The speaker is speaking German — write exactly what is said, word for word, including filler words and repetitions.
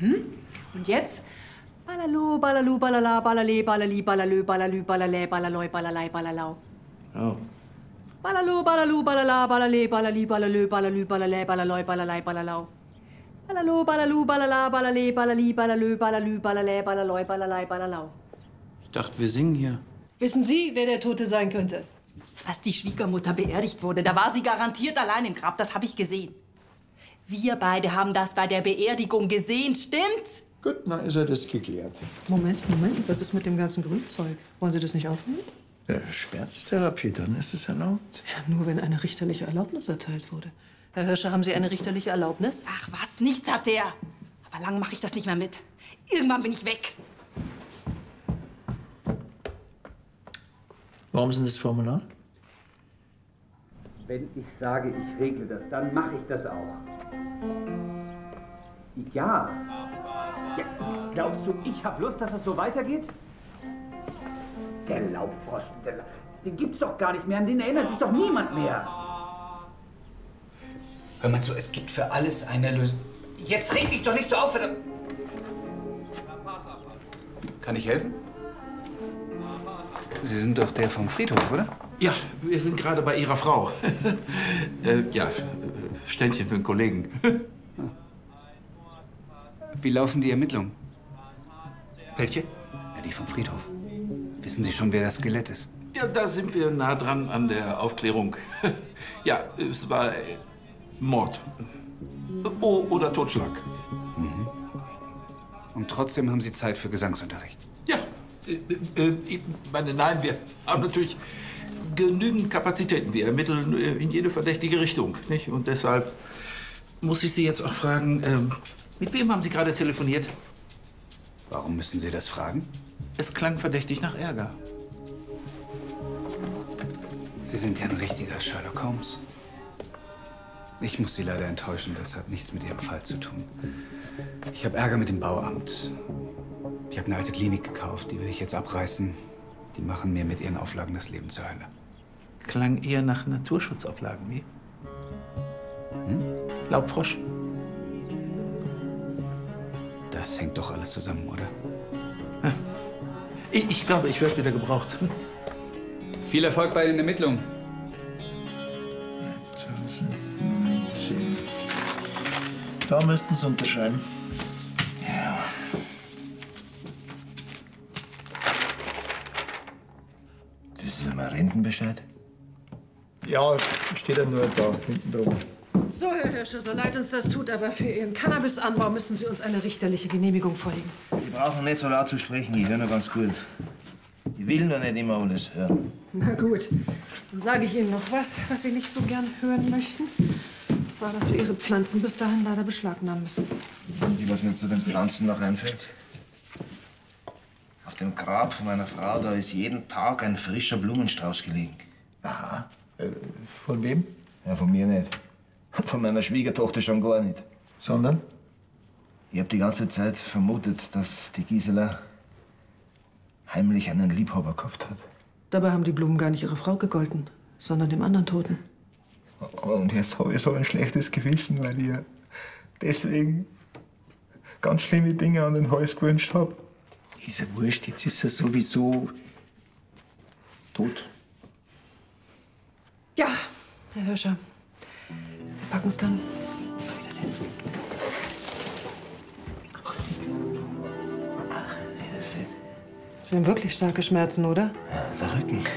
Mhm. Und jetzt? Balalu, balalu, balala, balale, balali, balalö, balalü, balalä, balaloi, balalei, balalau. Oh. Balalu, balalu, balala, balale, balali, balalö, balalü, balalä, balaloi, balalei, balalau. Balalu, balalu, balala, balale, balali, balalö, balalü, balalä, balaloi, balalei, balalau. Ich dachte, wir singen hier. Wissen Sie, wer der Tote sein könnte? Als die Schwiegermutter beerdigt wurde, da war sie garantiert allein im Grab. Das habe ich gesehen. Wir beide haben das bei der Beerdigung gesehen, stimmt's? Gut, na ist er das geklärt. Moment, Moment. Was ist mit dem ganzen Grünzeug? Wollen Sie das nicht aufnehmen? Ja, Schmerztherapie, dann ist es erlaubt. Ja, nur wenn eine richterliche Erlaubnis erteilt wurde. Herr Hirscher, haben Sie eine richterliche Erlaubnis? Ach was, nichts hat der. Aber lang mache ich das nicht mehr mit. Irgendwann bin ich weg. Wo haben Sie das Formular? Wenn ich sage, ich regle das, dann mache ich das auch. Ja. Ja. Glaubst du, ich habe Lust, dass es so weitergeht? Der Laubfrosch, der, den gibt's doch gar nicht mehr, an den erinnert sich doch niemand mehr. Hör mal zu, es gibt für alles eine Lösung. Jetzt reg dich doch nicht so auf, verdammt! Kann ich helfen? Sie sind doch der vom Friedhof, oder? Ja, wir sind gerade bei Ihrer Frau. äh, ja, Ständchen für einen Kollegen. Wie laufen die Ermittlungen? Welche? Ja, die vom Friedhof. Wissen Sie schon, wer das Skelett ist? Ja, da sind wir nah dran an der Aufklärung. Ja, es war äh, Mord. O oder Totschlag. Mhm. Und trotzdem haben Sie Zeit für Gesangsunterricht. Ja, äh, äh, ich meine, nein, wir haben natürlich genügend Kapazitäten. Wir ermitteln äh, in jede verdächtige Richtung, nicht? Und deshalb muss ich Sie jetzt auch fragen, ähm, mit wem haben Sie gerade telefoniert? Warum müssen Sie das fragen? Es klang verdächtig nach Ärger. Sie sind ja ein richtiger Sherlock Holmes. Ich muss Sie leider enttäuschen, das hat nichts mit Ihrem Fall zu tun. Ich habe Ärger mit dem Bauamt. Ich habe eine alte Klinik gekauft, die will ich jetzt abreißen. Die machen mir mit ihren Auflagen das Leben zur Hölle. Klang eher nach Naturschutzauflagen, wie? Hm? Laubfrosch? Das hängt doch alles zusammen, oder? Ich, ich glaube, ich werde wieder gebraucht. Viel Erfolg bei den Ermittlungen. zweitausendneunzehn. Da müssten Sie unterschreiben. Ja. Das ist einmal Rentenbescheid? Ja, steht ja nur da hinten drum. So, Herr Hirscher, so leid uns das tut, aber für Ihren Cannabisanbau müssen Sie uns eine richterliche Genehmigung vorlegen. Sie brauchen nicht so laut zu sprechen, ich höre nur ganz gut. Ich will nur nicht immer alles hören. Na gut, dann sage ich Ihnen noch was, was Sie nicht so gern hören möchten. Und zwar, dass wir Ihre Pflanzen bis dahin leider beschlagnahmen müssen. Wissen Sie, was mir zu den Pflanzen noch einfällt? Auf dem Grab von meiner Frau, da ist jeden Tag ein frischer Blumenstrauß gelegen. Aha. Äh, von wem? Ja, von mir nicht. Von meiner Schwiegertochter schon gar nicht. Sondern? Ich habe die ganze Zeit vermutet, dass die Gisela heimlich einen Liebhaber gehabt hat. Dabei haben die Blumen gar nicht Ihrer Frau gegolten, sondern dem anderen Toten. Und jetzt habe ich so ein schlechtes Gewissen, weil ich ihr deswegen ganz schlimme Dinge an den Hals gewünscht habe. Ist ja wurscht, jetzt ist er sowieso tot. Ja, Herr Hirscher, wir packen es dann. Auf Wiedersehen. Wiedersehen. Sie haben wirklich starke Schmerzen, oder? Der Rücken.